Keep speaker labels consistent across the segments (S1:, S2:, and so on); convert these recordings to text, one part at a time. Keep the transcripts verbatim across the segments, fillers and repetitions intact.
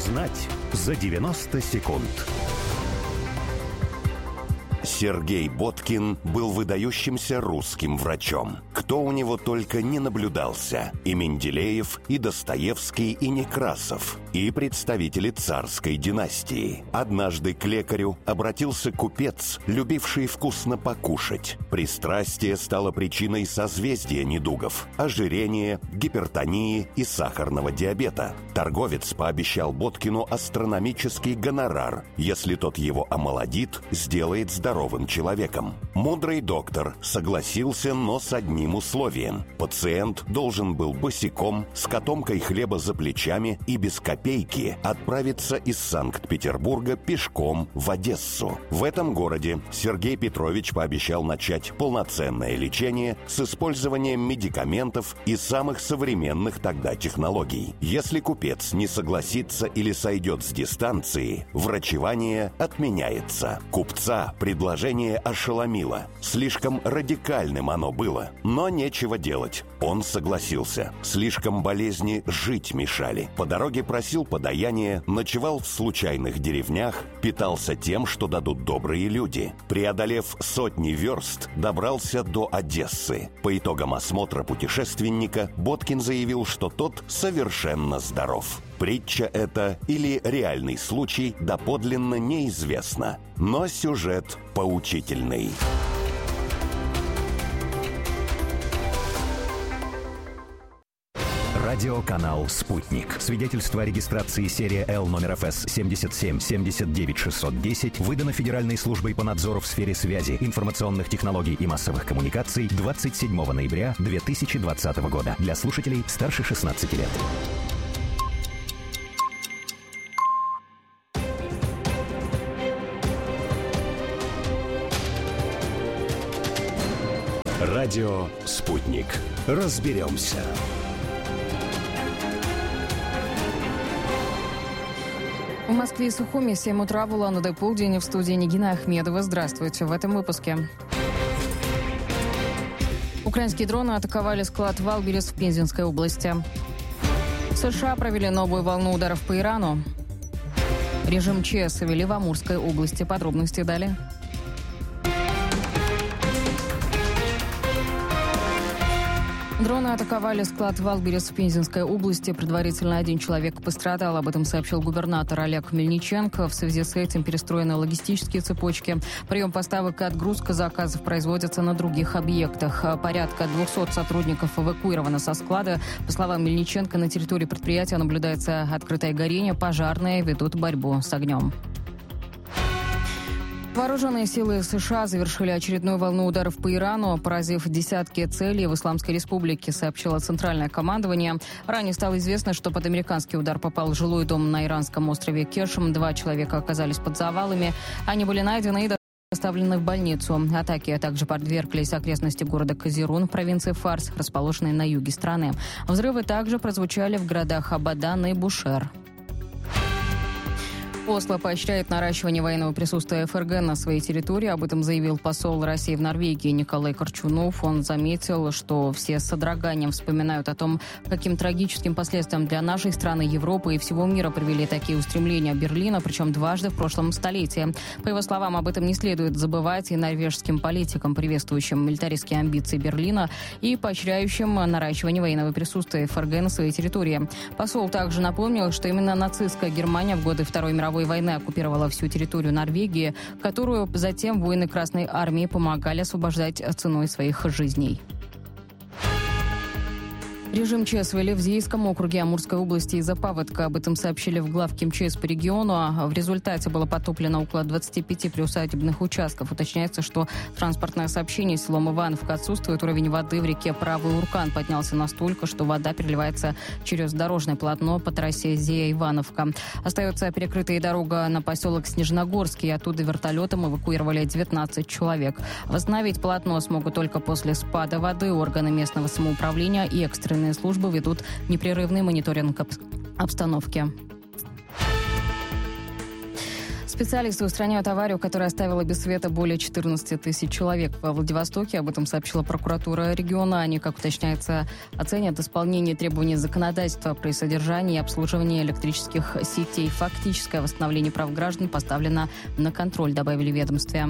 S1: Узнать за девяносто секунд. Сергей Боткин был выдающимся русским врачом. Кто у него только не наблюдался. И Менделеев, и Достоевский, и Некрасов, и представители царской династии. Однажды к лекарю обратился купец, любивший вкусно покушать. Пристрастие стало причиной созвездия недугов – ожирения, гипертонии и сахарного диабета. Торговец пообещал Боткину астрономический гонорар, если тот его омолодит, сделает здоровым человеком. Мудрый доктор согласился, но с одним условием. Пациент должен был босиком, с котомкой хлеба за плечами и без копейки отправиться из Санкт-Петербурга пешком в Одессу. В этом городе Сергей Петрович пообещал начать полноценное лечение с использованием медикаментов и самых современных тогда технологий. Если купец не согласится или сойдет с дистанции, врачевание отменяется. Купца предложение ошеломило. Слишком радикальным оно было. Но нечего делать. Он согласился. Слишком болезни жить мешали. По дороге просил подаяния, ночевал в случайных деревнях, питался тем, что дадут добрые люди. Преодолев сотни верст, добрался до Одессы. По итогам осмотра путешественника Боткин заявил, что тот совершенно здоров. Притча это или реальный случай доподлинно неизвестно. Но сюжет поучительный. Радиоканал «Спутник». Свидетельство о регистрации серия Л номер эф эс семьдесят семь семьдесят девять шестьсот десять выдано Федеральной службой по надзору в сфере связи, информационных технологий и массовых коммуникаций двадцать седьмого ноября две тысячи двадцатого года. Для слушателей старше шестнадцати лет. Радио «Спутник». Разберемся.
S2: В Москве и Сухуми семь утра, в Улан-Удэ полдень. В студии Нигина Ахмедова. Здравствуйте. В этом выпуске. Украинские дроны атаковали склад Валберес в Пензенской области. США провели новую волну ударов по Ирану. Режим ЧС ввели в Амурской области. Подробности далее. Дроны атаковали склад Валберес в Пензенской области. Предварительно один человек пострадал. Об этом сообщил губернатор Олег Мельниченко. В связи с этим перестроены логистические цепочки. Прием поставок и отгрузка заказов производятся на других объектах. Порядка двухсот сотрудников эвакуировано со склада. По словам Мельниченко, на территории предприятия наблюдается открытое горение. Пожарные ведут борьбу с огнем. Вооруженные силы США завершили очередную волну ударов по Ирану, поразив десятки целей в Исламской Республике, сообщило Центральное командование. Ранее стало известно, что под американский удар попал жилой дом на иранском острове Кешем. Два человека оказались под завалами. Они были найдены и доставлены в больницу. Атаки также подверглись окрестности города Козерун в провинции Фарс, расположенной на юге страны. Взрывы также прозвучали в городах Абадан и Бушер. Осло поощряет наращивание военного присутствия эф эр гэ на своей территории. Об этом заявил посол России в Норвегии Николай Корчунов. Он заметил, что все с содроганием вспоминают о том, каким трагическим последствиям для нашей страны, Европы и всего мира привели такие устремления Берлина, причем дважды в прошлом столетии. По его словам, об этом не следует забывать и норвежским политикам, приветствующим милитаристские амбиции Берлина и поощряющим наращивание военного присутствия эф эр гэ на своей территории. Посол также напомнил, что именно нацистская Германия в годы Второй мировой войны оккупировала всю территорию Норвегии, которую затем воины Красной Армии помогали освобождать ценой своих жизней. Режим ЧС ввели в Зийском округе Амурской области из-за паводка. Об этом сообщили в главке эм че эс по региону. В результате было потоплено около двадцати пяти приусадебных участков. Уточняется, что транспортное сообщение с селом Ивановка отсутствует. Уровень воды в реке Правый Уркан поднялся настолько, что вода переливается через дорожное полотно по трассе Зия-Ивановка. Остается перекрытая дорога на поселок Снежногорский. Оттуда вертолетом эвакуировали девятнадцать человек. Восстановить полотно смогут только после спада воды. Органы местного самоуправления и экстренные службы ведут непрерывный мониторинг обстановки. С Специалисты устраняют аварию, которая оставила без света более четырнадцать тысяч человек во Владивостоке. Об этом сообщила прокуратура региона. Они, как уточняется, оценят исполнение требований законодательства при содержании и обслуживании электрических сетей. Фактическое восстановление прав граждан поставлено на контроль, добавили в ведомстве.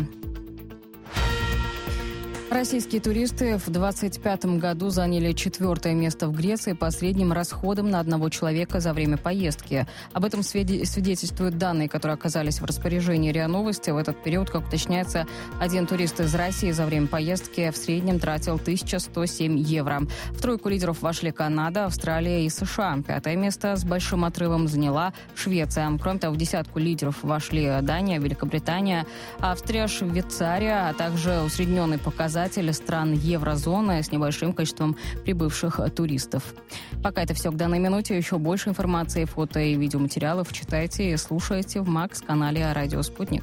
S2: Российские туристы в двадцать пятом году заняли четвертое место в Греции по средним расходам на одного человека за время поездки. Об этом свидетельствуют данные, которые оказались в распоряжении РИА Новости. В этот период, как уточняется, один турист из России за время поездки в среднем тратил тысяча сто семь евро. В тройку лидеров вошли Канада, Австралия и США. Пятое место с большим отрывом заняла Швеция. Кроме того, в десятку лидеров вошли Дания, Великобритания, Австрия, Швейцария, а также усредненный показатель стран еврозоны с небольшим количеством прибывших туристов. Пока это все к данной минуте. Еще больше информации, фото и видеоматериалов читайте и слушайте в Макс-канале «Радио Спутник».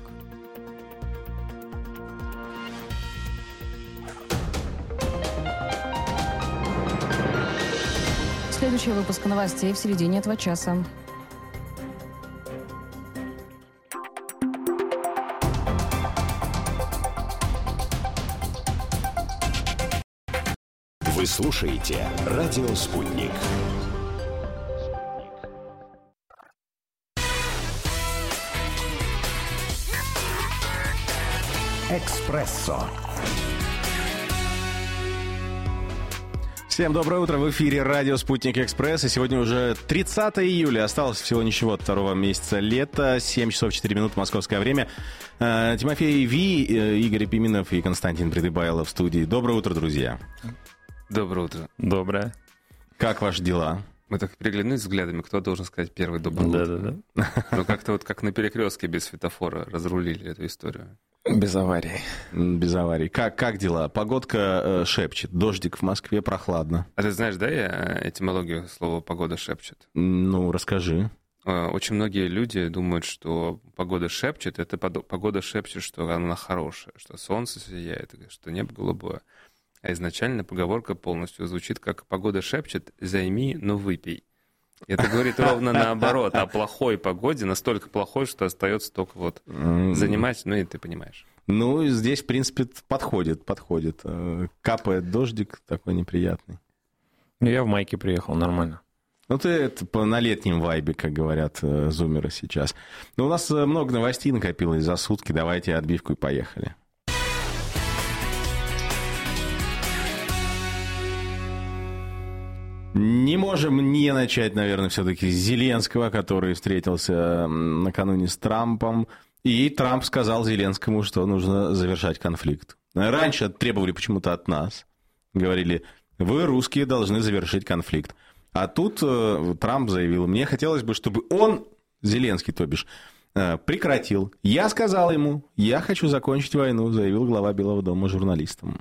S2: Следующий выпуск новостей в середине этого часа.
S1: Вы слушаете «Радио Спутник». «Экспрессо».
S3: Всем доброе утро, в эфире радио «Спутник Экспресс», и сегодня уже тридцатое июля, осталось всего ничего от второго месяца лета, семь часов четыре минуты московское время. Тимофей Ви, Игорь Пименов и Константин Придыбайло в студии. Доброе утро, друзья.
S4: Доброе утро.
S3: Доброе. Как ваши дела?
S4: Мы так переглянулись взглядами, кто должен сказать первый доброе утро.
S3: Да-да-да.
S4: Ну, как-то вот как на перекрестке без светофора разрулили эту историю.
S3: Без аварий. Без аварий. Как, как дела? Погодка э, шепчет. Дождик в Москве, прохладно.
S4: А ты знаешь, да, я этимологию слова «погода шепчет»?
S3: Ну, расскажи.
S4: Очень многие люди думают, что погода шепчет, это погода шепчет, что она хорошая, что солнце сияет, что небо голубое. А изначально поговорка полностью звучит как «погода шепчет, займи, но выпей». Это говорит ровно наоборот, о плохой погоде, настолько плохой, что остается только вот занимать, ну и ты понимаешь.
S3: Ну, здесь, в принципе, подходит, подходит. Капает дождик такой неприятный.
S5: Ну, я в майке приехал, нормально.
S3: Ну, ты это на летнем вайбе, как говорят зумеры сейчас. Но у нас много новостей накопилось за сутки, давайте отбивку и поехали. Не можем не начать, наверное, все-таки с Зеленского, который встретился накануне с Трампом. И Трамп сказал Зеленскому, что нужно завершать конфликт. Раньше требовали почему-то от нас. Говорили, вы, русские, должны завершить конфликт. А тут э, Трамп заявил, мне хотелось бы, чтобы он, Зеленский, то бишь, э, прекратил. Я сказал ему, я хочу закончить войну, заявил глава Белого дома журналистам.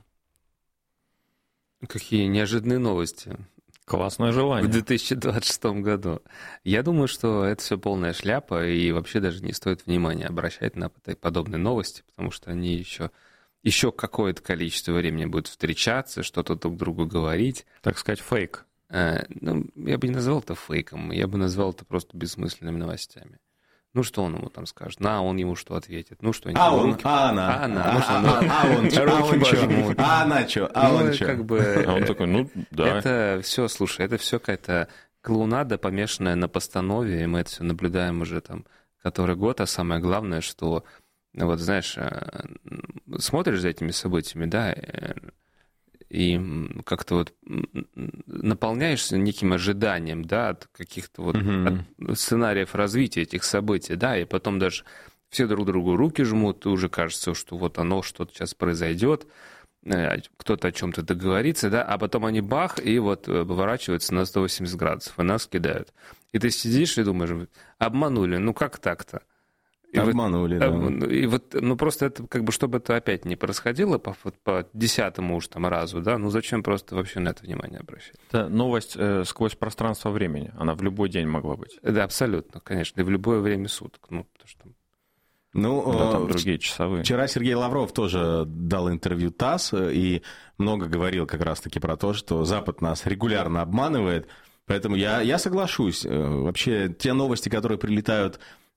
S4: Какие неожиданные новости.
S5: Классное желание.
S4: В две тысячи двадцать шестом году. Я думаю, что это все полная шляпа, и вообще даже не стоит внимания обращать на подобные новости, потому что они еще, еще какое-то количество времени будут встречаться, что-то друг другу говорить.
S5: Так сказать, фейк.
S4: А, ну, я бы не назвал это фейком, я бы назвал это просто бессмысленными новостями. Ну, что он ему там скажет? На, он ему что ответит? Ну, что они...
S3: А он, а она.
S4: А она. Ну, что,
S3: а он, а он что? А она что? А он что?
S4: Как бы...
S5: А он такой, ну, да.
S4: Это все, слушай, это все какая-то клоунада, помешанная на постанове, и мы это все наблюдаем уже там который год, а самое главное, что, вот, знаешь, смотришь за этими событиями, да, и как-то вот наполняешься неким ожиданием, да, от каких-то вот mm-hmm. от сценариев развития этих событий, да, и потом даже все друг другу руки жмут, и уже кажется, что вот оно что-то сейчас произойдет, кто-то о чем-то договорится, да, а потом они бах, и вот поворачиваются на сто восемьдесят градусов, и нас кидают. И ты сидишь и думаешь, обманули, ну как так-то?
S3: И Обманули,
S4: вот,
S3: да.
S4: И вот, ну, просто это, как бы, чтобы это опять не происходило по, по десятому уж там разу, да, ну, зачем просто вообще на это внимание обращать?
S5: Это новость э, сквозь пространство времени, она в любой день могла быть.
S4: Да, абсолютно, конечно, и в любое время суток, ну, потому что...
S3: Ну,
S5: да, там другие часовые.
S3: Вчера Сергей Лавров тоже дал интервью ТАСС и много говорил как раз-таки про то, что Запад нас регулярно обманывает, поэтому я, я соглашусь. Вообще, те новости, которые прилетают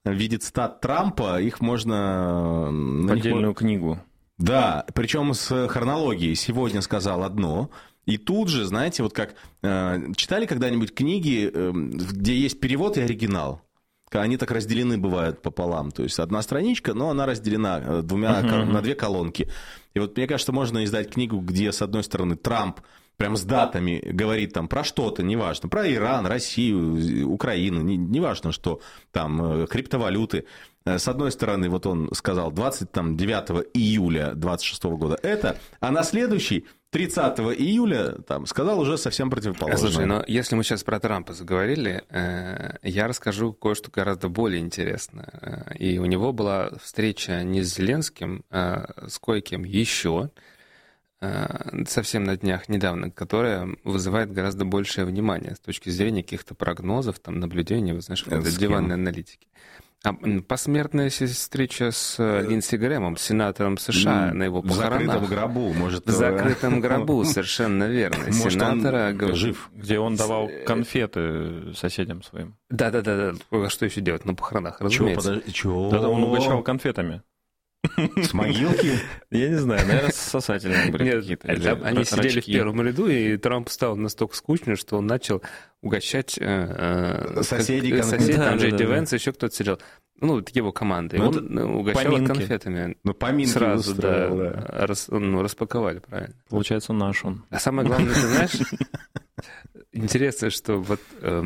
S3: виде цитат Трампа, их можно...
S5: Отдельную них... книгу.
S3: Да, причем с хронологией. Сегодня сказал одно, и тут же, знаете, вот как... Э, читали когда-нибудь книги, э, где есть перевод и оригинал? Они так разделены бывают пополам. То есть одна страничка, но она разделена двумя, uh-huh. на две колонки. И вот мне кажется, можно издать книгу, где, с одной стороны, Трамп прям с датами говорит там про что-то, неважно, про Иран, Россию, Украину, не, неважно что, там, криптовалюты. С одной стороны, вот он сказал двадцать девятого июля двадцать шестого года это, а на следующий, тридцатого июля, там, сказал уже совсем противоположное.
S4: Слушай, но если мы сейчас про Трампа заговорили, я расскажу кое-что гораздо более интересное. И у него была встреча не с Зеленским, а с кое-кем еще, совсем на днях недавно, которая вызывает гораздо большее внимание с точки зрения каких-то прогнозов, там, наблюдений, вы знаешь, диванной аналитики. Посмертная встреча с Линдси Грэмом, сенатором США, на его похоронах.
S3: В закрытом гробу, может...
S4: В закрытом гробу, совершенно верно. Сенатора...
S5: Может, жив. Где он давал конфеты соседям своим.
S4: Да-да-да. Что еще делать на похоронах, разумеется.
S3: Чего?
S5: Да, он угощал конфетами.
S3: С могилки?
S5: Я не знаю, наверное, сосательные были какие-то.
S4: Они сидели в первом ряду, и Трампу стало настолько скучно, что он начал угощать
S3: соседей,
S4: Джей Ди Венс, еще кто-то сидел. Ну, его команды. Он угощал конфетами.
S3: Ну, поминки
S4: сразу, да, распаковали, правильно.
S5: Получается, наш он.
S4: А самое главное, ты знаешь, интересно, что вот...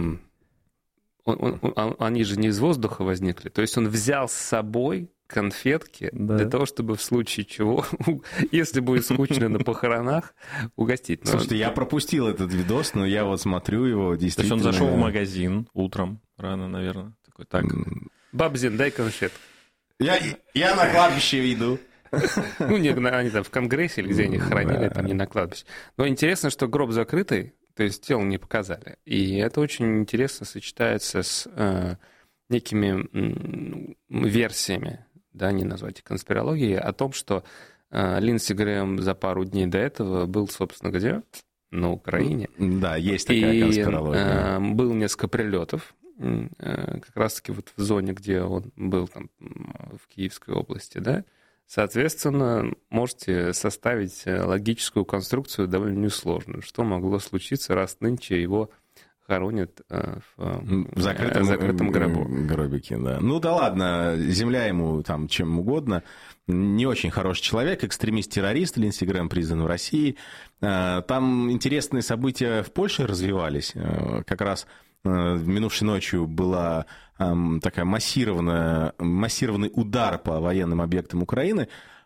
S4: Они же не из воздуха возникли. То есть он взял с собой конфетки да. для того, чтобы в случае чего, если будет скучно на похоронах, угостить. Но...
S3: Слушайте, я пропустил этот видос, но я вот смотрю его действительно...
S5: То есть он зашел в магазин утром, рано, наверное, такой, так...
S4: Бабзин, дай конфет.
S3: Я, я на кладбище иду.
S4: Ну, не, они там в Конгрессе, или где они хранили, там не на кладбище. Но интересно, что гроб закрытый, то есть тело не показали. И это очень интересно сочетается с э, некими м, версиями, да, не назвать конспирологией, о том, что э, Линдси Грэм за пару дней до этого был, собственно, где? На Украине.
S3: Да, есть такая
S4: и,
S3: конспирология.
S4: Э, был несколько прилетов, э, как раз-таки вот в зоне, где он был, там, в Киевской области, да. Соответственно, можете составить логическую конструкцию довольно несложную. Что могло случиться, раз нынче его хоронят в,
S3: в закрытом,
S4: закрытом гробу.
S3: гробике? Да. Ну да ладно, земля ему там чем угодно. Не очень хороший человек, экстремист-террорист, Линдси Грэм признан в России. Там интересные события в Польше развивались. Как раз минувшей ночью была такая массированная, массированный удар по военным объектам Украины.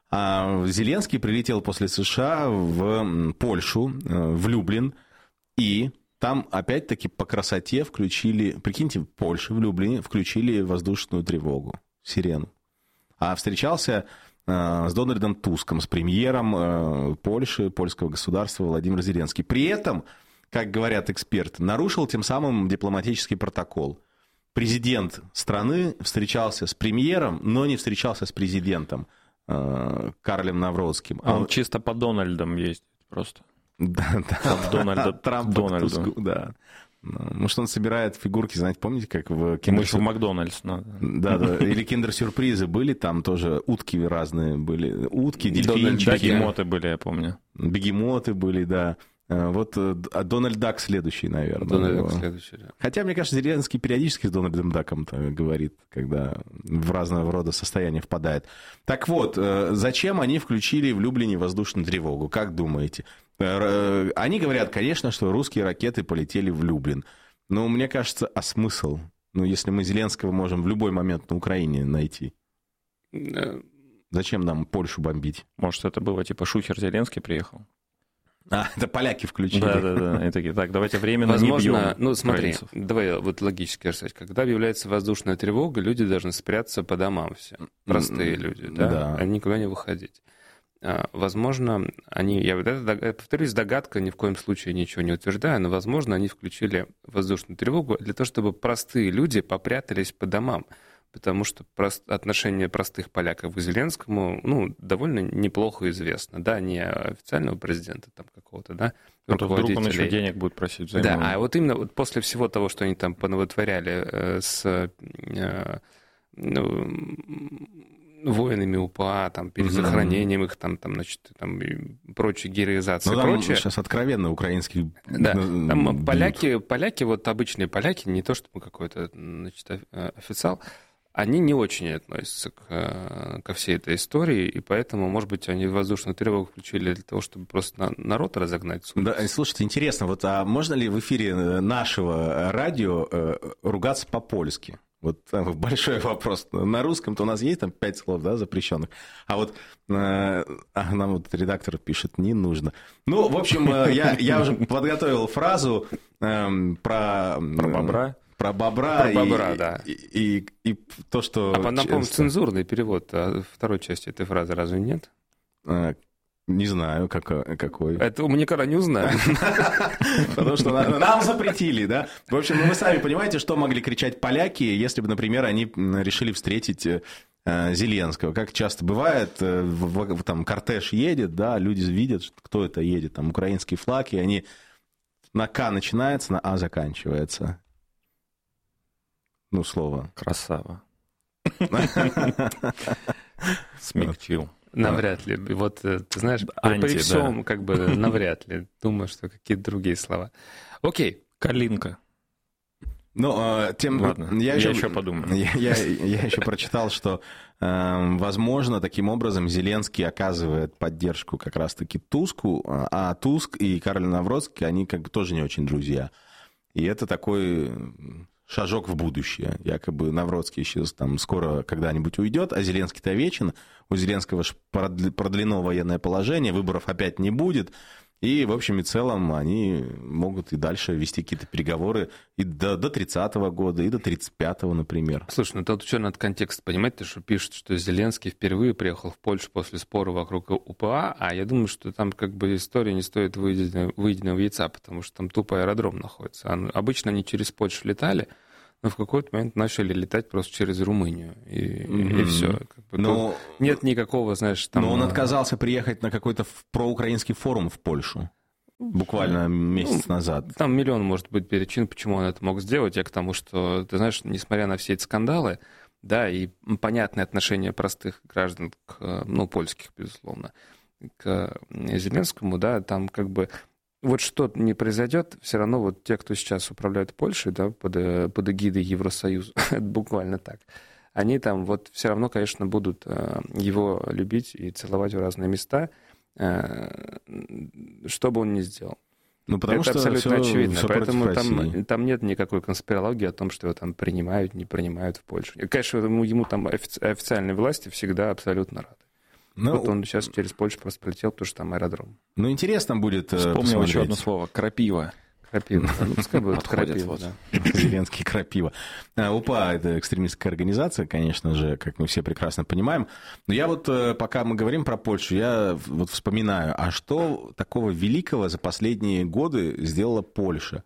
S3: А Зеленский прилетел после США в Польшу, в Люблин, и там опять-таки по красоте включили, прикиньте, в Польше, в Люблине включили воздушную тревогу, сирену. А встречался с Дональдом Туском, с премьером Польши, польского государства Владимир Зеленский. При этом, как говорят эксперты, нарушил тем самым дипломатический протокол. Президент страны встречался с премьером, но не встречался с президентом э, Карлем Навродским.
S5: А он, он чисто по Дональдам ездит просто.
S3: Да, да.
S5: От Дональда
S3: Трампа к Туску, да. Может, он собирает фигурки, знаете, помните, как в Киндер...
S5: Мы еще в Макдональдс надо.
S3: Да, да. Или Киндер-сюрпризы были, там тоже утки разные были. Утки, дельфинчики.
S5: Бегемоты были, я помню.
S3: Бегемоты были, да. Вот а Дональд Дак следующий, наверное.
S4: Дональд Дак следующий, да.
S3: Хотя, мне кажется, Зеленский периодически с Дональдом Даком-то говорит, когда в разного рода состояния впадает. Так вот, зачем они включили в Люблине воздушную тревогу? Как думаете? Они говорят, конечно, что русские ракеты полетели в Люблин. Но мне кажется, а смысл? Ну, если мы Зеленского можем в любой момент на Украине найти. Зачем нам Польшу бомбить?
S5: Может, это было типа Шухер Зеленский приехал?
S3: А, это поляки включили.
S5: Да, да, да. И такие, так, давайте временно
S4: Возможно,
S5: не бьем
S4: ну смотри,
S5: украинцев.
S4: Давай вот логически рассказать. Когда объявляется воздушная тревога, люди должны спрятаться по домам все. Простые люди, да?
S3: Да.
S4: Они никуда не выходить. Возможно, они, я повторюсь, догадка, ни в коем случае ничего не утверждаю, но, возможно, они включили воздушную тревогу для того, чтобы простые люди попрятались по домам. Потому что отношение простых поляков к Зеленскому, ну, довольно неплохо известно, да, не официального президента там какого-то, да,
S5: руководителей. Вдруг он еще денег будет просить взаймы.
S4: Да, а вот именно вот после всего того, что они там понавытворяли с ну, воинами УПА, там, перезахоронением mm-hmm. их, там, там, значит, там, и прочей героизации
S3: ну,
S4: и прочее.
S3: Сейчас откровенно украинский...
S4: Да, там поляки, поляки, вот обычные поляки, не то чтобы какой-то, значит, официал, они не очень относятся к, ко всей этой истории, и поэтому, может быть, они воздушную тревогу включили для того, чтобы просто народ разогнать.
S3: Да, слушайте, интересно, вот а можно ли в эфире нашего радио ругаться по-польски? Вот большой вопрос. На русском-то у нас есть там пять слов, да, запрещенных. А вот э, а нам вот редактор пишет, не нужно. Ну, в общем, э, я, я уже подготовил фразу э, про...
S5: Про бобра?
S3: Про бобра.
S4: Про
S3: и,
S4: бобра, и, да.
S3: И, и, и, и то, что...
S4: А нам, по-моему, цензурный перевод а второй части этой фразы разве нет?
S3: Э, Не знаю, как, какой.
S4: Это мы никогда не узнаем.
S3: Потому что нам запретили, да? В общем, ну вы сами понимаете, что могли кричать поляки, если бы, например, они решили встретить Зеленского. Как часто бывает, там кортеж едет, да, люди видят, кто это едет, там украинский флаг, и они на К начинается, на А заканчивается. Ну, слово.
S5: Красава. Смягчил.
S4: Навряд ли. Вот, ты знаешь,
S5: Анти,
S4: при всем,
S5: да.
S4: как бы, навряд ли. Думаю, что какие-то другие слова. Окей.
S5: Калинка.
S3: Ну, тем...
S5: Ладно,
S3: я,
S5: я
S3: еще,
S5: еще подумаю.
S3: Я, я, я еще прочитал, что, э, возможно, таким образом Зеленский оказывает поддержку как раз-таки Туску, а Туск и Кароль Навроцкий, они как бы тоже не очень друзья. И это такой... шажок в будущее. Якобы Навроцкий сейчас там скоро когда-нибудь уйдет, а Зеленский-то вечен. У Зеленского продлено военное положение, выборов опять не будет. И, в общем и целом, они могут и дальше вести какие-то переговоры и до, до тридцатого года, и до тридцать пятого, например.
S4: Слушай, ну тут еще надо контекст понимать, ты что пишет, что Зеленский впервые приехал в Польшу после спора вокруг УПА, а я думаю, что там как бы история не стоит выеденного яйца, потому что там тупо аэродром находится. Обычно они через Польшу летали, но в какой-то момент начали летать просто через Румынию, и, mm-hmm. и все. Как бы, но... Нет никакого, знаешь, там...
S3: Но он отказался приехать на какой-то проукраинский форум в Польшу буквально месяц
S4: ну,
S3: назад.
S4: Там миллион, может быть, причин, почему он это мог сделать. Я к тому, что, ты знаешь, несмотря на все эти скандалы, да, и понятное отношение простых граждан, к, ну, польских, безусловно, к Зеленскому, да, там как бы... Вот что не произойдет, все равно вот те, кто сейчас управляют Польшей, да, под, под эгидой Евросоюза, это буквально так, они там вот все равно, конечно, будут его любить и целовать в разные места, что бы он ни сделал.
S3: Ну, потому
S4: это
S3: что
S4: абсолютно
S3: все,
S4: очевидно.
S3: все
S4: Поэтому там, там нет никакой конспирологии о том, что его там принимают, не принимают в Польшу. И, конечно, ему, ему там офици- официальные власти всегда абсолютно рады. Ну, вот он сейчас через Польшу просто полетел, потому что там аэродром.
S3: Ну, интересно будет
S5: Вспомнил
S3: посмотреть.
S5: еще одно слово. Крапива.
S4: Крапива. Ну, пускай будет крапива.
S5: Вот.
S4: Да.
S3: Зеленский крапива. УПА — это экстремистская организация, конечно же, как мы все прекрасно понимаем. Но я вот, пока мы говорим про Польшу, я вот вспоминаю, а что такого великого за последние годы сделала Польша?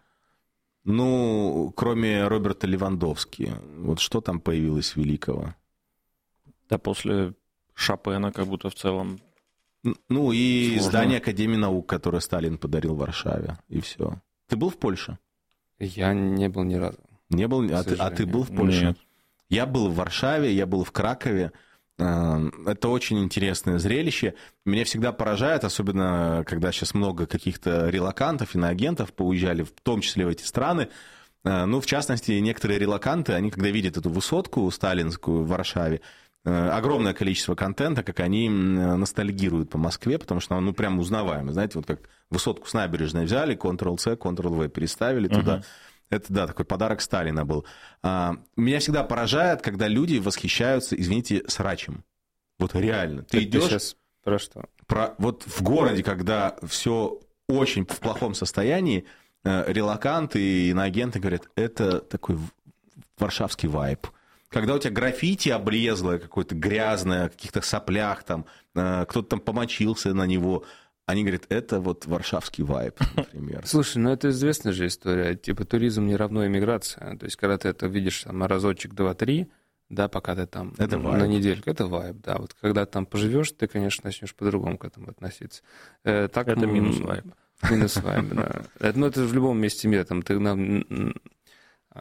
S3: Ну, кроме Роберта Левандовски. Вот что там появилось великого?
S5: Да после... Шопена как будто в целом.
S3: Ну и
S5: сложно.
S3: Здание Академии наук, которое Сталин подарил в Варшаве, и все. Ты был в Польше?
S4: Я не был ни разу.
S3: Не был? А ты, а ты был в Польше?
S5: Нет.
S3: Я был в Варшаве, я был в Кракове. Это очень интересное зрелище. Меня всегда поражает, особенно когда сейчас много каких-то релокантов, иноагентов поуезжали, в том числе в эти страны. Ну, в частности, некоторые релоканты, они когда видят эту высотку сталинскую в Варшаве, огромное количество контента, как они ностальгируют по Москве, потому что, ну, прям узнаваемо. Знаете, вот как высотку с набережной взяли, контрол-С, контрол-В переставили uh-huh. туда. Это, да, такой подарок Сталина был. Меня всегда поражает, когда люди восхищаются, извините, срачем. Вот реально. Ты
S4: Это
S3: идешь...
S4: Ты сейчас про что?
S3: Про... Вот в городе, когда все очень в плохом состоянии, релоканты и иноагенты говорят, это такой варшавский вайб. Когда у тебя граффити облезлое, какое-то грязное, в каких-то соплях, там, кто-то там помочился на него, они говорят, это вот варшавский вайб, например.
S4: Слушай, ну это известная же история. Типа туризм не равно иммиграция. То есть, когда ты это видишь там разочек, два, три, да, пока ты там
S3: это
S4: на недельку, это вайб, да. Вот когда ты там поживешь, ты, конечно, начнешь по-другому к этому относиться. Э, так,
S5: это
S4: ну,
S5: минус вайб.
S4: Минус вайб, да. Это, ну, это в любом месте мира. Там ты на...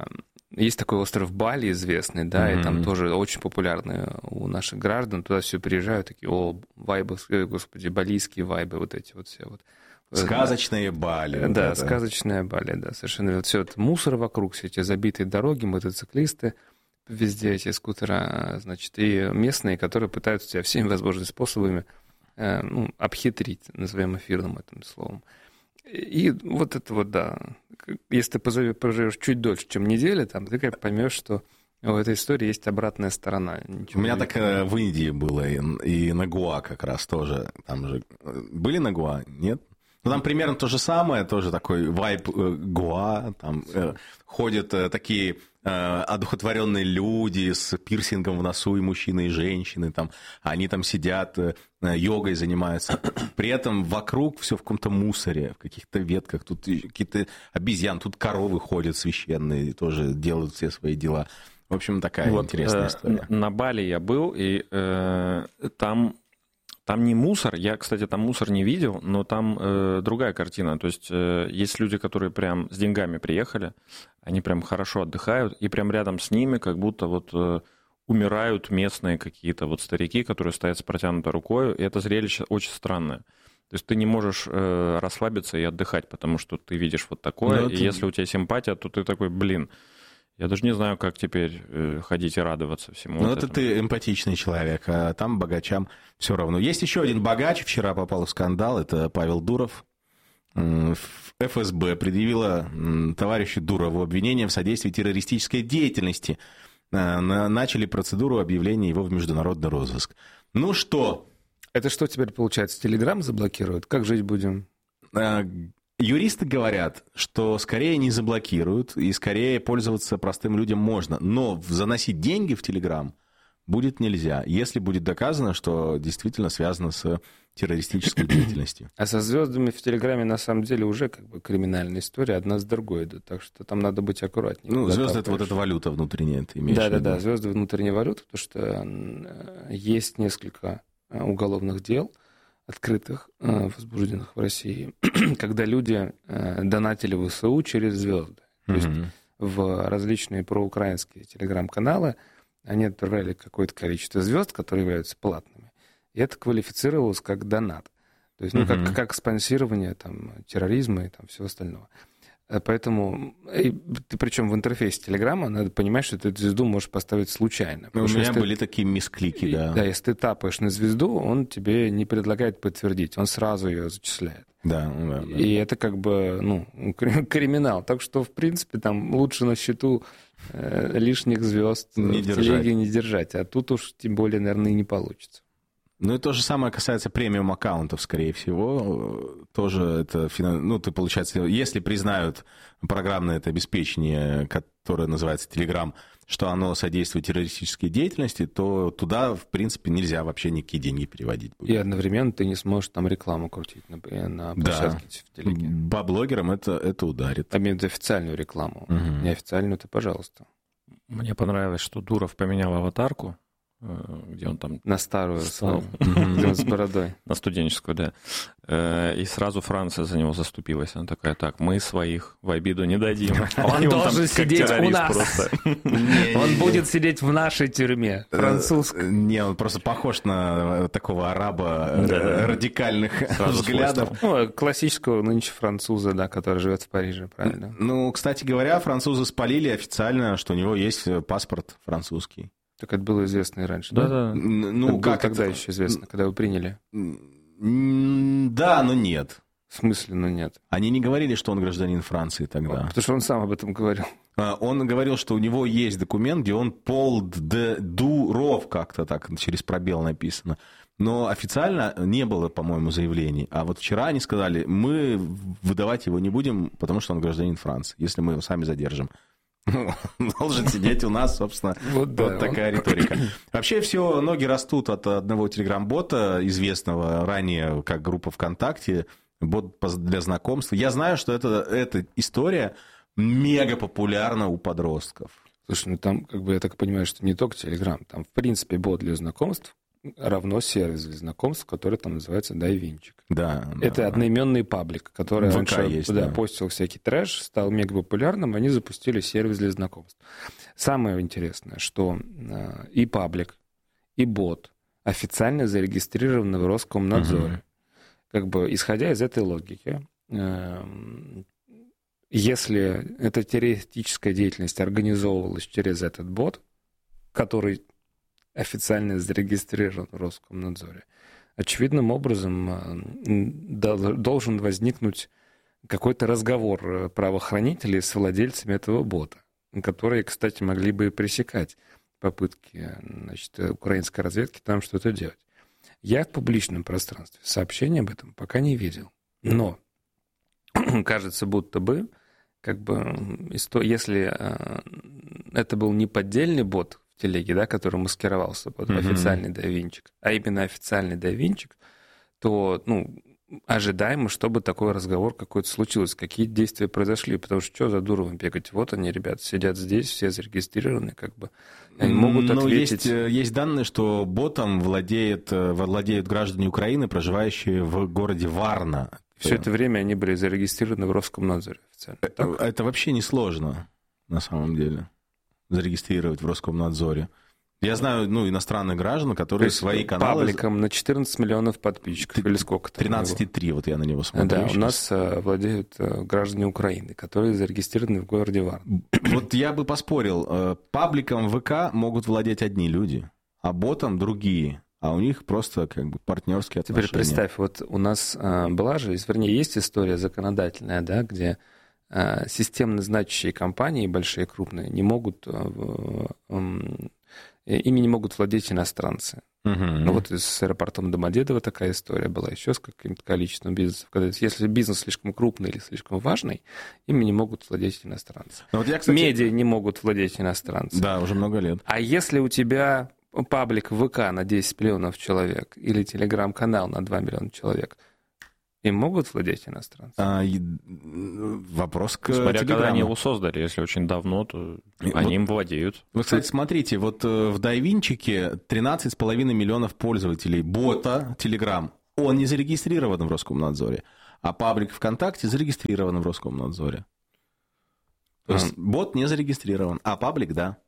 S4: есть такой остров Бали известный, да,
S3: Mm-hmm.
S4: и там тоже очень популярный у наших граждан. Туда все приезжают, такие, о, вайбы, господи, балийские вайбы, вот эти вот все вот.
S3: Сказочные Бали.
S4: Да,
S3: вот
S4: да
S3: это.
S4: сказочная Бали, да, совершенно верно. Все это мусор вокруг, все эти забитые дороги, мотоциклисты, везде эти скутера, значит, и местные, которые пытаются тебя всеми возможными способами э, ну, обхитрить, назовем эфирным этим словом. И вот это вот, да, если ты поживешь чуть дольше, чем неделя, там, ты как поймешь, что у этой истории есть обратная сторона. Ничего
S3: У меня
S4: не
S3: так э, в Индии было, и, и на Гоа как раз тоже. Там же были на Гоа? Нет? Ну, там примерно то же самое, тоже такой вайб э, Гоа. Там э, ходят э, такие э, одухотворенные люди с пирсингом в носу, и мужчины, и женщины. Там, они там сидят, э, йогой занимаются. При этом вокруг все в каком-то мусоре, в каких-то ветках. Тут какие-то обезьяны, тут коровы ходят священные, тоже делают все свои дела. В общем, такая
S5: вот,
S3: интересная
S5: э,
S3: история.
S5: На Бали я был, и э, там, там не мусор. Я, кстати, там мусор не видел, но там э, другая картина. То есть э, есть люди, которые прям с деньгами приехали, они прям хорошо отдыхают, и прям рядом с ними как будто вот э, умирают местные какие-то вот старики, которые стоят с протянутой рукой, и это зрелище очень странное. То есть ты не можешь э, расслабиться и отдыхать, потому что ты видишь вот такое,
S3: Но
S5: и
S3: это...
S5: если у тебя симпатия, то ты такой, блин, я даже не знаю, как теперь э, ходить и радоваться всему.
S3: Ну,
S5: вот
S3: это
S5: этому.
S3: ты эмпатичный человек, а там богачам все равно. Есть еще один богач, вчера попал в скандал, это Павел Дуров. эф эс бэ предъявила товарищу Дурову обвинение в содействии террористической деятельности. Начали процедуру объявления его в международный розыск. Ну что?
S4: Это что теперь получается? Телеграм заблокируют? Как жить будем?
S3: Юристы говорят, что скорее не заблокируют, и скорее пользоваться простым людям можно. Но заносить деньги в Телеграм будет нельзя, если будет доказано, что действительно связано с террористической деятельностью.
S4: А со звездами в Телеграме на самом деле уже как бы криминальная история, одна с другой идут, так что там надо быть аккуратнее.
S3: Ну, звезды — это вот эта валюта внутренняя, ты имеешь в виду?
S4: Да-да-да, звезды внутренней валюты, потому что есть несколько уголовных дел, открытых, возбужденных в России, когда люди донатили в ВСУ через звезды. То есть
S3: Мгм.
S4: в различные проукраинские телеграм-каналы они отправляли какое-то количество звезд, которые являются платными, и это квалифицировалось как донат. То есть, ну,
S3: Мгм.
S4: как, как спонсирование там, терроризма и там, всего остального. Поэтому, и ты причем в интерфейсе Телеграма, надо понимать, что ты эту звезду можешь поставить случайно.
S3: Ну, у меня
S4: если
S3: были
S4: ты,
S3: такие мисклики, да.
S4: Да, если ты тапаешь на звезду, он тебе не предлагает подтвердить, он сразу ее зачисляет.
S3: Да, да, да.
S4: И это как бы, ну, криминал. Так что, в принципе, там лучше на счету э, лишних звезд
S3: Не
S4: в
S3: держать.
S4: телеге не держать. А тут уж тем более, наверное, и не получится.
S3: Ну и то же самое касается премиум-аккаунтов, скорее всего. Тоже это, ну, ты, получается, если признают программное это обеспечение, которое называется Telegram, что оно содействует террористической деятельности, то туда, в принципе, нельзя вообще никакие деньги переводить.
S4: И одновременно ты не сможешь там рекламу крутить на, на площадке
S3: Да.
S4: в телеге.
S3: По блогерам это, это ударит.
S4: А именно официальную рекламу.
S3: Мгм.
S4: Неофициальную ты, пожалуйста.
S5: Мне понравилось, что Дуров поменял аватарку, э, где он там
S4: На старую
S5: стал,
S4: свою, где он с бородой.
S5: на студенческую, да. Э, И сразу Франция за него заступилась. Она такая, так, мы своих в обиду не дадим.
S4: Он
S5: И там
S4: должен
S5: как
S4: сидеть у
S5: террорист
S4: нас.
S5: просто.
S4: Он будет сидеть в нашей тюрьме, французской.
S3: Э, Не, он просто похож на такого араба э,
S5: Да.
S3: радикальных
S5: Сразу свой
S3: взглядов.
S4: Ну, классического нынче француза, да, который живет в Париже, правильно?
S3: Ну, кстати говоря, французы спалили официально, что у него есть паспорт французский.
S4: Так это было известно и раньше, да?
S5: Да-да.
S3: Н- Ну,
S4: Это было
S3: как
S4: тогда
S3: это?
S4: еще известно, когда вы приняли?
S3: М, Да, но нет.
S4: В смысле, ну нет.
S3: Они не говорили, что он гражданин Франции тогда.
S4: Потому что он сам об этом говорил.
S3: А, Он говорил, что у него есть документ, где он Пол де Дуров, как-то так, через пробел написано. Но официально не было, по-моему, заявлений. А вот вчера они сказали, мы выдавать его не будем, потому что он гражданин Франции, если мы его сами задержим. Должен сидеть у нас, собственно,
S4: Вот да,
S3: вот такая риторика. Вообще все, ноги растут от одного телеграм-бота, известного ранее как группа ВКонтакте, бот для знакомств. Я знаю, что это, эта история мега популярна у подростков.
S4: Слушай, ну там, как бы, я так понимаю, что не только Телеграм, там, в принципе, бот для знакомств, равно сервис для знакомств, который там называется DaiVinчик.
S3: Да.
S4: Это
S3: да.
S4: одноименный паблик, который
S3: ВК
S4: раньше
S3: есть,
S4: да,
S3: да.
S4: постил всякий трэш, стал мега популярным, они запустили сервис для знакомств. Самое интересное, что э, и паблик, и бот официально зарегистрированы в Роскомнадзоре. Угу. Как бы исходя из этой логики, э, если эта теоретическая деятельность организовывалась через этот бот, который официально зарегистрирован в Роскомнадзоре, очевидным образом должен возникнуть какой-то разговор правоохранителей с владельцами этого бота, которые, кстати, могли бы пресекать попытки, значит, украинской разведки там что-то делать. Я в публичном пространстве сообщений об этом пока не видел. Но кажется, будто бы, как бы, если это был не поддельный бот в телеге, да, который маскировался под mm-hmm. официальный DaiVinчик, а именно официальный DaiVinчик, то, ну, ожидаемо, чтобы такой разговор какой-то случился, какие действия произошли, потому что что за Дуровым бегать? Вот они, ребята, сидят здесь, все зарегистрированы, как бы, они могут
S3: Но
S4: ответить.
S3: Есть, есть данные, что ботом владеет, владеют граждане Украины, проживающие в городе Варна.
S4: Все это время они были зарегистрированы в Роскомнадзоре официально.
S3: Так? Это вообще несложно, на самом деле, зарегистрировать в Роскомнадзоре. Я знаю, ну, иностранных граждан, которые свои каналы...
S4: Пабликом на четырнадцать миллионов подписчиков, или сколько там?
S3: тринадцать целых три, вот я на него смотрю.
S4: Да,
S3: сейчас.
S4: У нас а, владеют а, граждане Украины, которые зарегистрированы в городе Варна.
S3: Вот я бы поспорил, пабликом ВК могут владеть одни люди, а ботом другие. А у них просто как бы партнерские отношения.
S4: Теперь представь, вот у нас а, была же, вернее, есть история законодательная, да, где а, системно значащие компании, большие, крупные, не могут... А, а, ими не могут владеть иностранцы. Uh-huh. Ну вот с аэропортом Домодедово такая история была, еще с каким-то количеством бизнесов. Когда, если бизнес слишком крупный или слишком важный, ими не могут владеть иностранцы.
S3: Вот я, кстати...
S4: Медиа не могут владеть иностранцы.
S3: Да, уже много лет.
S4: А если у тебя паблик ВК на десять миллионов человек или телеграм-канал на два миллиона человек, им могут владеть иностранцы? А,
S3: вопрос к
S5: Смотря
S3: телеграмму.
S5: когда они его создали. Если очень давно, то и, они вот, им владеют.
S3: Вы, кстати, смотрите, вот в DaiVinчике тринадцать с половиной миллионов пользователей бота Telegram. Он не зарегистрирован в Роскомнадзоре. А паблик ВКонтакте зарегистрирован в Роскомнадзоре. То есть а. бот не зарегистрирован, а паблик, да.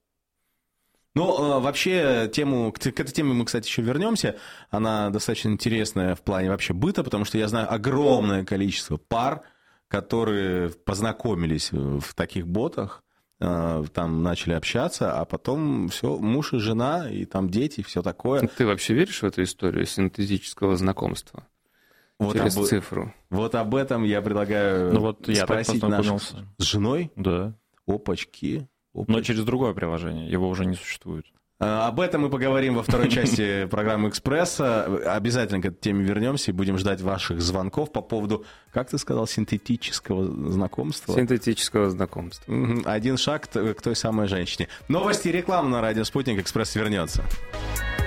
S3: Ну, вообще, тему, к этой теме мы, кстати, еще вернемся. Она достаточно интересная в плане вообще быта, потому что я знаю огромное количество пар, которые познакомились в таких ботах, там начали общаться, а потом все, муж и жена, и там дети, все такое.
S4: Ты вообще веришь в эту историю синтетического знакомства?
S3: Вот
S4: через
S3: об...
S4: цифру.
S3: Вот об этом я предлагаю
S5: ну, вот я
S3: спросить наших... С женой?
S5: Да.
S3: Опачки. Опачки.
S5: Но через другое приложение. Его уже не существует.
S3: Об этом мы поговорим во второй части программы «Экспресса». Обязательно к этой теме вернемся и будем ждать ваших звонков по поводу, как ты сказал, синтетического знакомства.
S4: Синтетического знакомства.
S3: Один шаг к той самой женщине. Новости и реклама на радио «Спутник». «Экспресс» вернется.